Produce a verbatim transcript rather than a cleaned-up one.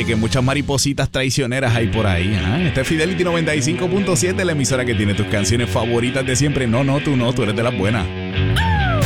que muchas maripositas traicioneras hay por ahí. ¿Ah? Este es Fidelity noventa y cinco punto siete, la emisora que tiene tus canciones favoritas de siempre. No, no, tú no, tú eres de las buenas.